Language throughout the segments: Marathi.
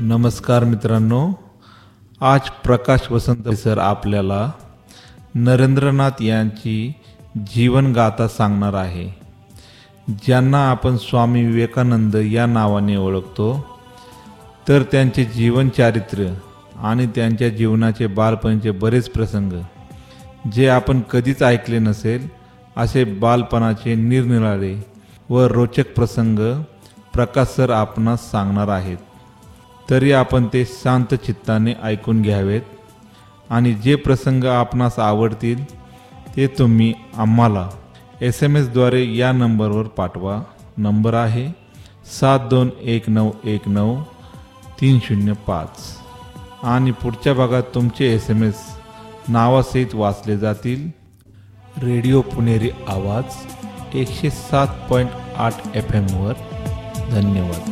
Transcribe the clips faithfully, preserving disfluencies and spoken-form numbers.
नमस्कार मित्रांनो, आज प्रकाश वसंत सर आपल्याला नरेंद्रनाथ यांची जीवनगाथा सांगणार आहे, ज्यांना आपण स्वामी विवेकानंद या नावाने ओळखतो. तर त्यांचे जीवनचारित्र्य आणि त्यांच्या जीवनाचे बालपणीचे बरेच प्रसंग जे आपण कधीच ऐकले नसेल, असे बालपणाचे निरनिराळे व रोचक प्रसंग प्रकाश सर आपणास सांगणार आहेत. तरी आपण ते शांत चित्ताने ऐकून घ्यावेत आणि जे प्रसंग आपणास आवडतील ते तुम्ही आम्हाला एस एम एसद्वारे या नंबरवर पाठवा. नंबर आहे सात दोन एक नऊ एक नऊ तीन शून्य पाच आणि पुढच्या भागात तुमचे एस एम एस नावासहित वाचले जातील. रेडिओ पुणेरी आवाज एकशे सात पॉईंट आठ एफ एमवर. धन्यवाद.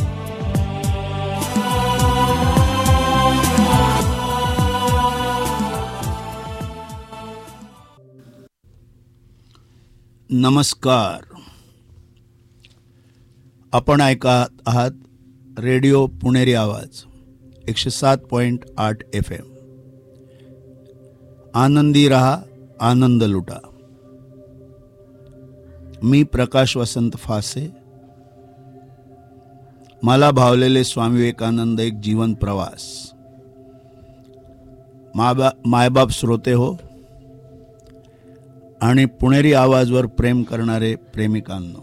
नमस्कार. आपण ऐकत आहात रेडिओ पुणेरी आवाज एकशे सात पॉईंट आठ एफ एम. आनंदी रहा, आनंद लुटा. मी प्रकाश वसंत फासे. मला भावलेले स्वामी विवेकानंद एक जीवन प्रवास. माबा मायबाप श्रोते हो आणि पुणेरी आवाजवर प्रेम करणारे प्रेमिकांनो,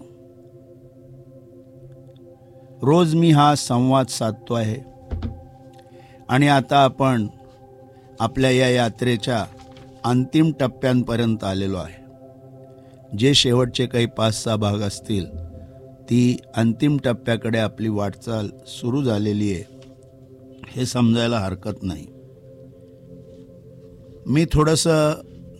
रोज मी हा संवाद साधतो आहे आणि आता आपण आपल्या या यात्रेच्या अंतिम टप्प्यांपर्यंत आलेलो आहे. जे शेवटचे काही पाच सहा भाग असतील, ती अंतिम टप्प्याकडे आपली वाटचाल सुरू झालेली आहे हे समजायला हरकत नाही. मी थोडंसं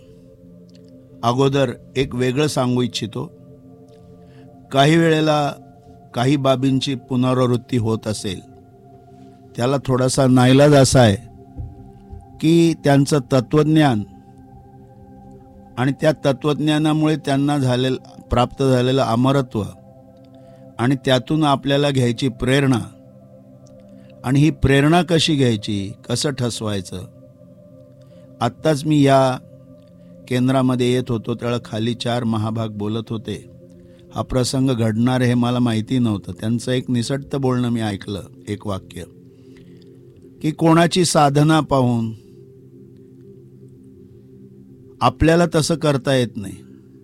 अगोदर एक वेगळं सांगू इच्छितो. काही वेळेला काही बाबींची पुनरावृत्ती होत असेल, त्याला थोडासा नाईलाज असा आहे की त्यांचं तत्त्वज्ञान आणि त्या तत्त्वज्ञानामुळे त्यांना झालेलं प्राप्त झालेलं अमरत्व आणि त्यातून आपल्याला घ्यायची प्रेरणा, आणि ही प्रेरणा कशी घ्यायची, कसं ठसवायचं. आत्ताच मी या केंद्रामध्ये येत होतो त्यावेळेला खाली चार महाभाग बोलत होते. हा प्रसंग घडणार हे मला माहिती नव्हतं. त्यांचं एक निसटतं बोलणं मी ऐकलं, एक वाक्य की कोणाची साधना पाहून आपल्याला तसं करता येत नाही.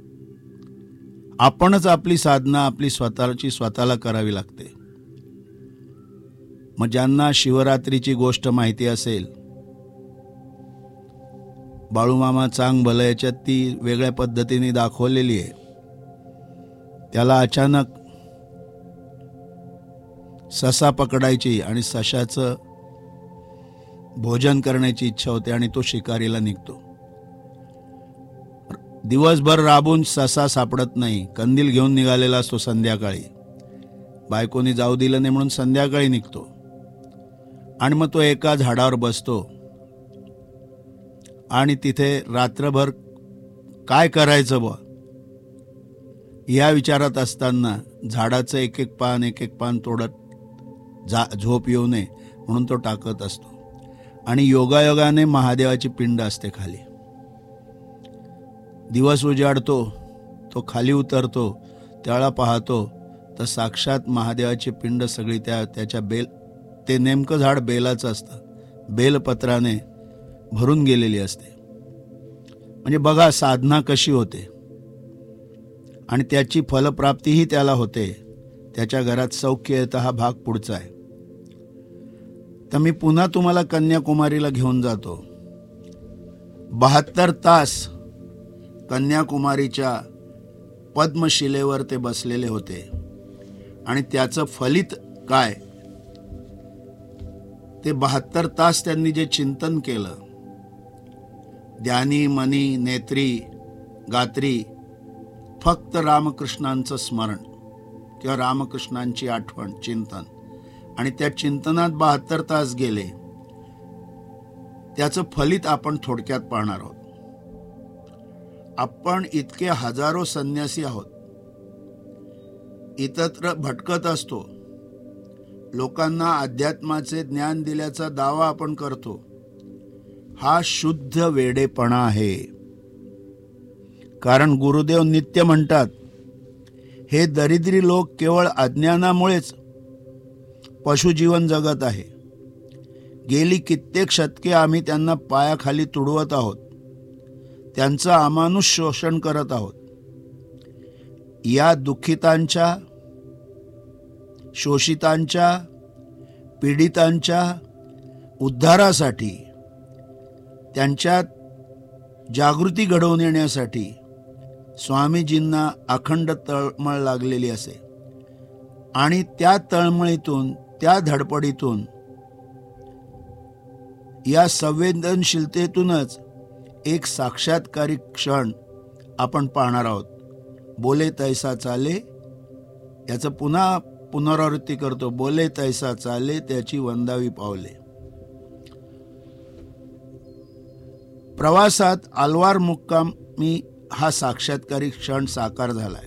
आपणच आपली साधना आपली स्वतःची स्वतःला करावी लागते. मग ज्यांना शिवरात्रीची गोष्ट माहिती असेल, बाळूमामा चांग भलं याच्यात ती वेगळ्या पद्धतीने दाखवलेली आहे. त्याला अचानक ससा पकडायची आणि सशाचं भोजन करण्याची इच्छा होते आणि तो शिकारीला निघतो. दिवसभर राबून ससा सापडत नाही. कंदील घेऊन निघालेला असतो. संध्याकाळी बायकोनी जाऊ दिलं नाही म्हणून संध्याकाळी निघतो आणि मग तो एका झाडावर बसतो आणि तिथे रात्रभर काय करायचं बुवा या विचारात असताना झाडाचं एक एक पान एक एक पान तोडत जा झोप येऊ नये म्हणून तो टाकत असतो. आणि योगायोगाने महादेवाची पिंड असते खाली. दिवस उजाडतो, तो खाली उतरतो, त्याला पाहतो तर साक्षात महादेवाची पिंड सगळी त्या त्याच्या बेल, ते नेमकं झाड बेलाचं असतं, बेलपत्राने भरून गेलेली असते. म्हणजे बघा साधना कशी होते आणि त्याची फलप्राप्तीही त्याला होते. त्याच्या घरात सौख्य येतं. हा भाग पुढचा आहे. तर मी पुन्हा तुम्हाला कन्याकुमारीला घेऊन जातो. बहात्तर तास कन्याकुमारीच्या पद्मशिलेवर ते बसलेले होते आणि त्याचं फलित काय, ते बहात्तर तास त्यांनी जे चिंतन केलं, ध्यानी मनी नेत्री गात्री फक्त रामकृष्णांचं स्मरण किंवा रामकृष्णांची आठवण, चिंतन, आणि त्या चिंतनात बहात्तर तास गेले. त्याचं फलित आपण थोडक्यात पाहणार आहोत. आपण इतके हजारो संन्यासी आहोत, इतत्र भटकत असतो, लोकांना अध्यात्माचे ज्ञान दिल्याचा दावा आपण करतो, हा शुद्ध वेडेपणा आहे. कारण गुरुदेव नित्य म्हणतात, हे दरिद्री लोक केवळ अज्ञानामुळेच पशुजीवन जगत आहे. गेली कित्येक शतके आम्ही त्यांना पायाखाली तुडवत आहोत, त्यांचं अमानुष शोषण करत आहोत. या दुःखितांच्या, शोषितांच्या, पीडितांच्या उद्धारासाठी, त्यांच्यात जागृती घडवून येण्यासाठी स्वामीजींना अखंड तळमळ लागलेली असे. आणि त्या तळमळीतून, त्या धडपडीतून, या संवेदनशीलतेतूनच एक साक्षात्कारी क्षण आपण पाहणार आहोत. बोले तैसा चाले, याचं पुन्हा पुनरावृत्ती करतो. बोले तैसा चाले, त्याची वंदावी पावले. प्रवासात आलवार मुक्कामी हा साक्षात्कारी क्षण साकार झालाय.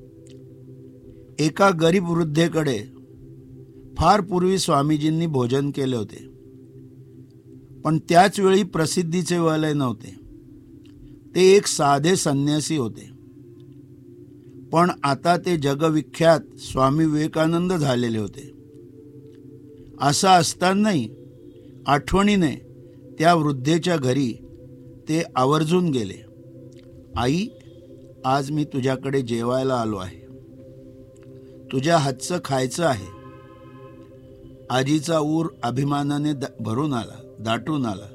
एका गरीब वृद्धेकडे फार पूर्वी स्वामीजींनी भोजन केले होते, पण त्याच वेळी प्रसिद्धीचे वलय नव्हते. ते एक साधे संन्यासी होते, पण आता ते जगविख्यात स्वामी विवेकानंद झालेले होते. असं असतानाही आठवणीने त्या वृद्धेच्या घरी ते आवर्जून गेले. आई, आज मी तुझ्याकडे जेवायला आलो आहे, तुझ्या हातचं खायचं आहे. आजीचा ऊर अभिमानाने भरून आला, दाटून आला.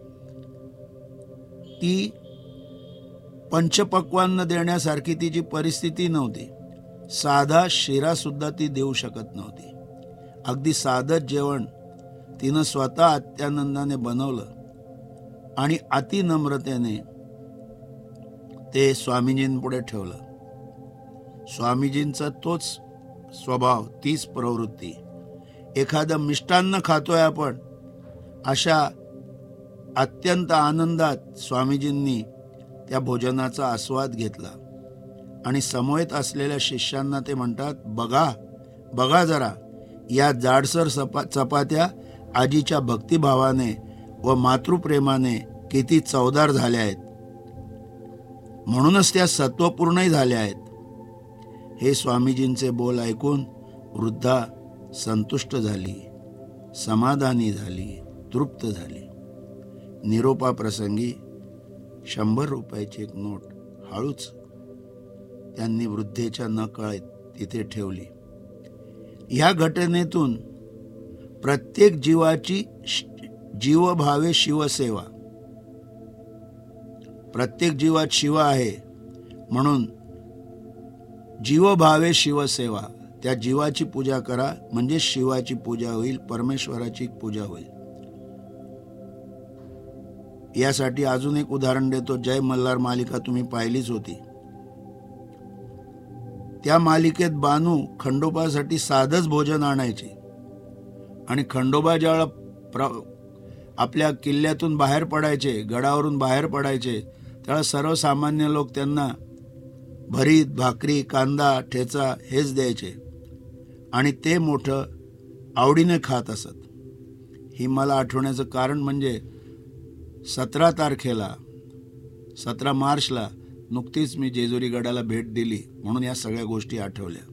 ती पंचपक्वान्न देण्यासारखी तिची परिस्थिती नव्हती. साधा शिरा सुद्धा ती देऊ शकत नव्हती. अगदी साधं जेवण तिनं स्वतः अत्यानंदाने बनवलं आणि अति नम्रतेने ते स्वामीजींपुढे ठेवलं. स्वामीजींचा तोच स्वभाव, तीच प्रवृत्ती. एखादं मिष्टान्न खातोय आपण, अशा अत्यंत आनंदात स्वामीजींनी त्या भोजनाचा आस्वाद घेतला. आणि समवेत असलेल्या शिष्यांना ते म्हणतात, बघा बघा जरा, या जाडसर सपा चपात्या आजीच्या भक्तिभावाने व मातृप्रेमाने किती चवदार झाल्या आहेत. म्हणूनच त्या सत्वपूर्णही झाल्या आहेत. हे स्वामीजींचे बोल ऐकून वृद्धा संतुष्ट झाली, समाधानी झाली, तृप्त झाली. निरोपाप्रसंगी शंभर रुपयाची एक नोट हळूच त्यांनी वृद्धेच्या नकळत तिथे ठेवली. ह्या घटनेतून प्रत्येक जीवाची जीवभावे शिवसेवा, प्रत्येक जीवात शिव आहे म्हणून जीवभावे शिवसेवा, त्या जीवाची पूजा करा म्हणजे शिवाची पूजा होईल, परमेश्वराची पूजा होईल. यासाठी अजून एक उदाहरण देतो. जय मल्हार मालिका तुम्ही पाहिलीच होती. त्या मालिकेत बानू खंडोबासाठी साधंच भोजन आणायचे आणि खंडोबा ज्यावेळेला प्र आपल्या किल्ल्यातून बाहेर पडायचे, गडावरून बाहेर पडायचे, त्यावेळेला सर्वसामान्य लोक त्यांना भरीत, भाकरी, कांदा, ठेचा हेच द्यायचे आणि ते मोठं आवडीने खात असत. ही मला आठवण्याचं कारण म्हणजे सतरा तारखेला सतरा मार्चला नुकतीच मी जेजुरी गडाला भेट दिली, म्हणून या सगळ्या गोष्टी आठवल्या.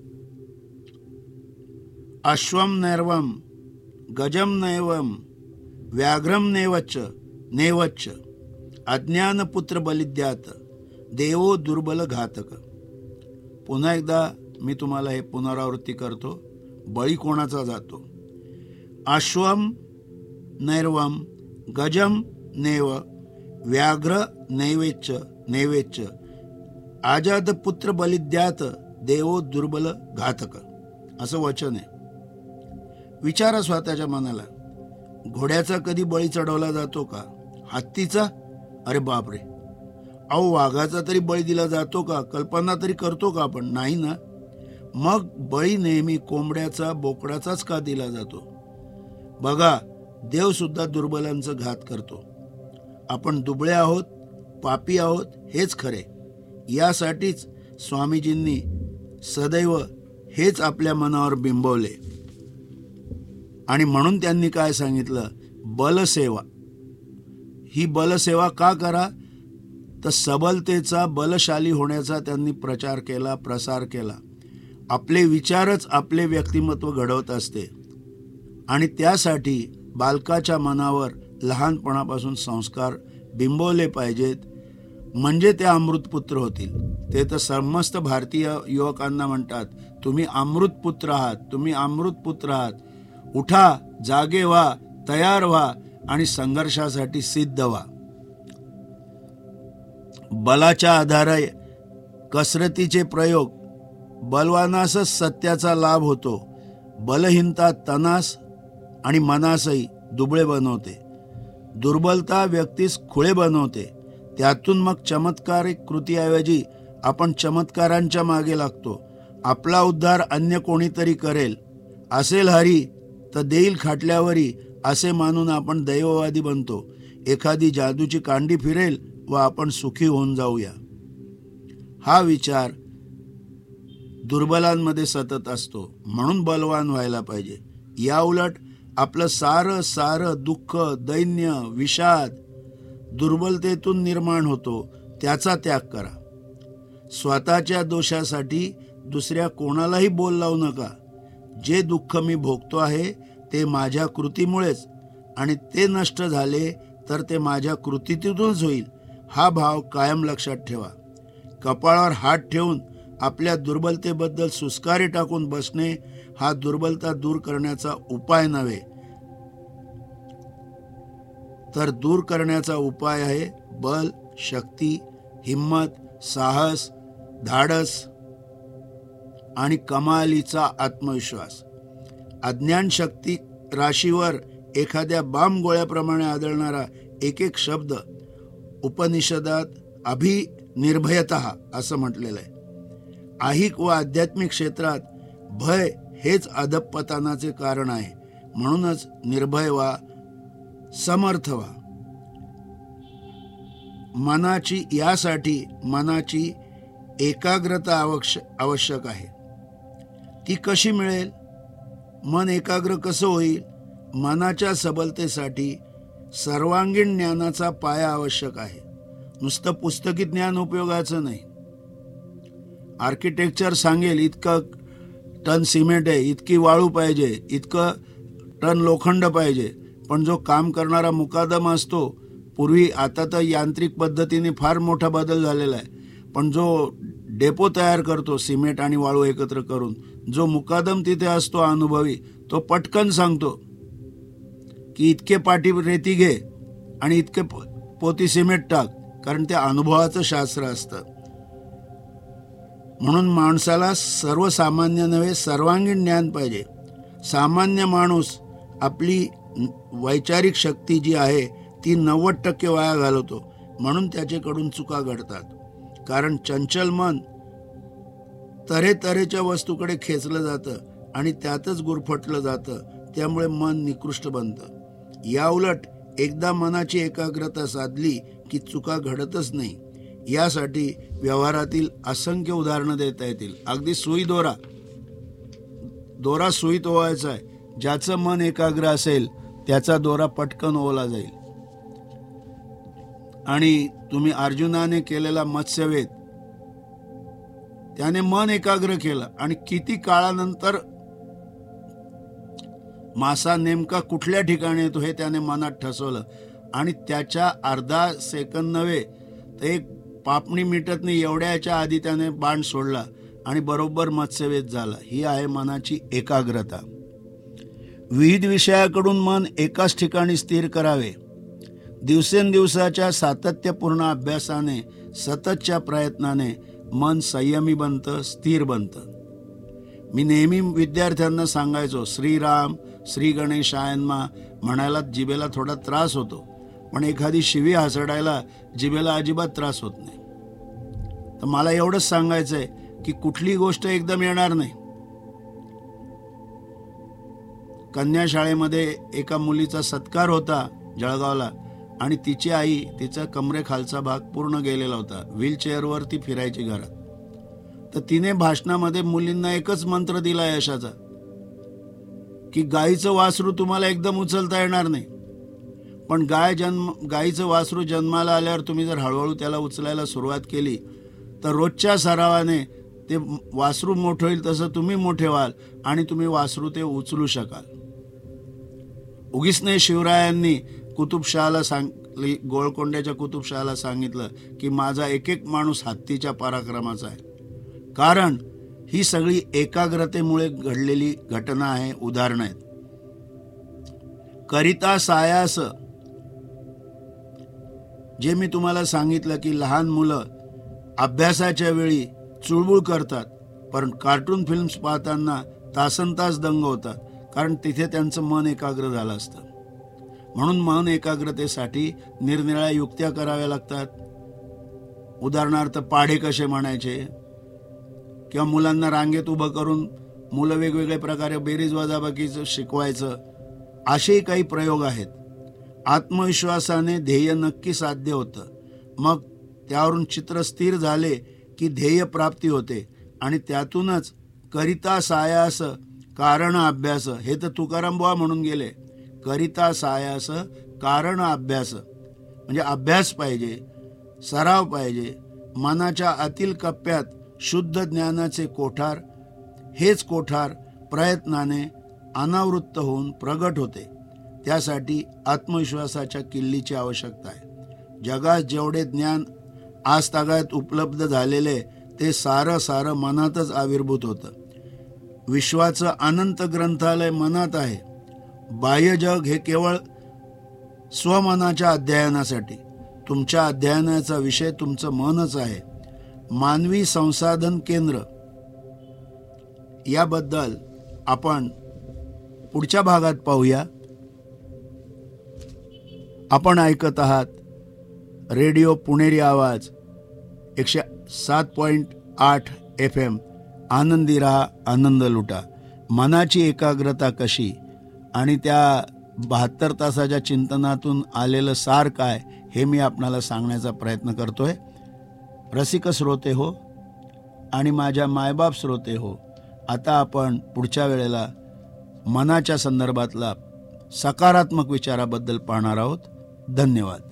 अश्वम नैर्वम गजम नैवम व्याघ्रम नेवच्च नेवच्च अज्ञानपुत्र बलिद्यात देवो दुर्बल घातक. पुन्हा एकदा मी तुम्हाला हे पुनरावृत्ती करतो. बळी कोणाचा जातो? अश्वम नैर्वम गजम नेव व्याघ्र नैवेच्च नैवेच्च आजाद पुत्र बलिद्यात देवो दुर्बल घातक, असं वचन आहे. विचारा स्वतःच्या मनाला, घोड्याचा कधी बळी चढवला जातो का? हत्तीचा? अरे बापरे. अहो, वाघाचा तरी बळी दिला जातो का? कल्पना तरी करतो का आपण? नाही ना. मग बळी नेहमी कोंबड्याचा, बोकडाचाच का दिला जातो? बघा, देव सुद्धा दुर्बलांचा घात करतो. आपण दुबळे आहोत, पापी आहोत हेच खरे. यासाठीच स्वामीजींनी सदैव हेच आपल्या मनावर बिंबवले. आणि म्हणून त्यांनी काय सांगितलं, बलसेवा. ही बलसेवा का करा, तर सबलतेचा, बलशाली होण्याचा त्यांनी प्रचार केला, प्रसार केला. आपले विचारच आपले व्यक्तिमत्व घडवत असते आणि त्यासाठी बालकाच्या मनावर लहानपणापासून संस्कार बिंबवले पाहिजेत, म्हणजे ते अमृतपुत्र होतील. ते तर समस्त भारतीय युवकांना म्हणतात, तुम्ही अमृतपुत्र आहात, तुम्ही अमृतपुत्र आहात. उठा, जागे व्हा, तयार व्हा आणि संघर्षासाठी सिद्ध व्हा. बलाच्या आधारे कसरतीचे प्रयोग, बलवानासच सत्याचा लाभ होतो. बलहीनता तनास आणि मनासही दुबळे बनवते. दुर्बलता व्यक्तीस खुळे बनवते. त्यातून मग चमत्कारिक कृतीऐवजी आपण चमत्कारांच्या मागे लागतो. आपला उद्धार अन्य कोणीतरी करेल, असेल हरी तर देईल खाटल्यावरी, असे मानून आपण दैववादी बनतो. एखादी जादूची कांडी फिरेल व आपण सुखी होऊन जाऊया, हा विचार दुर्बलांमध्ये सतत असतो. म्हणून बलवान व्हायला पाहिजे. या उलट आपलं सारं सारं दुःख, दैन्य, विषाद दुर्बलतेतून निर्माण होतो. त्याचा त्याग करा. स्वतःच्या दोषासाठी दुसऱ्या कोणालाही बोल लावू नका. जे दुःख मी भोगतो आहे ते माझ्या कृतीमुळेच, आणि ते नष्ट झाले तर ते माझ्या कृतीतूनच होईल, हा भाव कायम लक्षात ठेवा. कपाळावर हात ठेवून आपल्या दुर्बलतेबद्दल सुस्कारे टाकून बसणे हा दुर्बलता दूर करण्याचा उपाय नव्हे, तर दूर करण्याचा उपाय आहे बल, शक्ती, हिम्मत, साहस, धाडस आणि कमालीचा आत्मविश्वास. अज्ञान शक्ती राशीवर एखाद्या बाम गोळ्याप्रमाणे आदळणारा एक एक शब्द उपनिषदात अभिनिर्भयतः असं म्हटलेलं आहे. आहिक व आध्यात्मिक क्षेत्रात भय हेच अधपतनाचे कारण आहे. म्हणूनच निर्भय व्हा, समर्थ व्हा. मनाची यासाठी मनाची एकाग्रता आवश्यक आवश्यक आहे. ती कशी मिळेल? मन एकाग्र कसं होईल? मनाच्या सबलतेसाठी सर्वांगीण ज्ञानाचा पाया आवश्यक आहे. नुसतं पुस्तकी ज्ञान उपयोगाचं नाही. आर्किटेक्चर सांगेल इतकं टन सिमेंट आहे, इतकी वाळू पाहिजे, इतकं टन लोखंड पाहिजे, पण जो काम करणारा मुकादम असतो, पूर्वी, आता तर यांत्रिक पद्धतीने फार मोठा बदल झालेला आहे, पण जो डेपो तयार करतो सिमेंट आणि वाळू एकत्र करून, जो मुकादम तिथे असतो अनुभवी, तो पटकन सांगतो की इतके पाटी रेती घे आणि इतके पोती सिमेंट टाक, कारण ते अनुभवाचं शास्त्र असतं. म्हणून माणसाला सर्वसामान्य नव्हे, सर्वांगीण ज्ञान पाहिजे. सामान्य माणूस आपली वैचारिक शक्ती जी आहे ती नव्वद टक्के वाया घालवतो. म्हणून त्याच्याकडून चुका घडतात. कारण चंचल मन तऱ्हेतऱ्हेच्या वस्तूकडे खेचलं जातं आणि त्यातच गुरफटलं जातं. त्यामुळे मन निकृष्ट बनतं. या उलट एकदा मनाची एकाग्रता साधली की चुका घडतच नाही. यासाठी व्यवहारातील असंख्य उदाहरणं देता येतील. अगदी सुई दोरा दोरा सुईत ओवायचा आहे. ज्याचं मन एकाग्र असेल त्याचा दोरा पटकन ओवला जाईल. आणि तुम्ही अर्जुनाने केलेला मत्स्यवेध, त्याने मन एकाग्र केलं आणि किती काळानंतर मासा नेमका कुठल्या ठिकाणी येतो हे त्याने मनात ठसवलं आणि त्याच्या अर्धा सेकंद नव्हे तर एक पापणी मिटत नाही एवढ्याच्या आधी त्याने बाण सोडला आणि बरोबर मत्स्यवेध झाला. ही आहे मनाची एकाग्रता. विविध विषयाकडून मन एकाच ठिकाणी स्थिर करावे. दिवसेंदिवसाच्या सातत्यपूर्ण अभ्यासाने, सततच्या प्रयत्नाने मन संयमी बनतं, स्थिर बनतं. मी नेहमी विद्यार्थ्यांना सांगायचो, श्रीराम श्री गणेशायनमा म्हणायला जिभेला थोडा त्रास होतो, पण एखादी शिवी हसडायला जिभेला अजिबात त्रास होत नाही. तर मला एवढंच सांगायचंय की कुठली गोष्ट एकदम येणार नाही. कन्या शाळेमध्ये एका मुलीचा सत्कार होता जळगावला आणि तिची आई, तिचा कमरेखालचा भाग पूर्ण गेलेला होता, व्हीलचेअरवर ती फिरायची घरात. तर तिने भाषणामध्ये मुलींना एकच मंत्र दिला यशाचा की गाईचं वासरू तुम्हाला एकदम उचलता येणार नाही, पण गाय जन्म गाईचं वासरू जन्माला आल्यावर तुम्ही जर हळूहळू त्याला उचलायला सुरुवात केली तर रोजच्या सरावाने ते वासरू मोठं होईल, तसं तुम्ही मोठे व्हाल आणि तुम्ही वासरू ते उचलू शकाल. उगीच नाही शिवरायांनी कुतुबशहाला सांग गोळकोंड्याच्या कुतुबशहाला सांगितलं की माझा एक एक माणूस हत्तीच्या पराक्रमाचा आहे, कारण ही सगळी एकाग्रतेमुळे घडलेली घटना आहे, उदाहरणं आहेत. करिता सायास, जे मी तुम्हाला सांगितलं की लहान मुलं अभ्यासाच्या वेळी चुळबुळ करतात, पण कार्टून फिल्म्स पाहताना तासन तास दंग होतात, कारण तिथे त्यांचं मन एकाग्र झालं असतं. म्हणून मन एकाग्रतेसाठी निरनिराळ्या युक्त्या कराव्या लागतात. उदाहरणार्थ पाढे कसे म्हणायचे, किंवा मुलांना रांगेत उभं करून मुलं वेगवेगळ्या प्रकारे बेरीज वजाबाकीचं शिकवायचं, असेही काही प्रयोग आहेत. आत्मविश्वासाने ध्येय नक्की साध्य होतं. मग त्यावरून चित्र स्थिर झाले की ध्येय प्राप्ती होते, आणि त्यातूनच करिता सायास कारण अभ्यास, हे तर तुकाराम बुवा म्हणून गेले. करिता सायास कारण अभ्यास म्हणजे अभ्यास पाहिजे, सराव पाहिजे. मनाच्या आतील कप्प्यात शुद्ध ज्ञानाचे कोठार, हेच कोठार प्रयत्नाने अनावृत्त होऊन प्रगट होते. त्यासाठी आत्मविश्वासाच्या किल्लीची आवश्यकता आहे. जगात जेवढे ज्ञान आज तागायत उपलब्ध झालेले ते सारं सारं मनातच आविर्भूत होतं. विश्वाचं अनंत ग्रंथालय मनात आहे. बाह्य जग हे केवळ स्वमनाच्या अध्ययनासाठी. तुमच्या अध्ययनाचा विषय तुमचं मनच आहे. मानवी संसाधन केंद्र याबद्दल आपण पुढच्या भागात पाहूया. आपण ऐकत आहात रेडिओ पुणेरी आवाज एकशे सात पॉईंट आठ एफ एम. आनंदी रहा, आनंद लुटा. मनाची एकाग्रता कशी आणि त्या बहात्तर तासाच्या चिंतनातून आलेलं सार काय, हे मी आपणाला सांगण्याचा प्रयत्न करतोय. रसिक श्रोते हो आणि माझ्या मायबाप श्रोते हो, आता आपण पुढच्या वेळेला मनाच्या संदर्भातला सकारात्मक विचाराबद्दल पाहणार आहोत. धन्यवाद.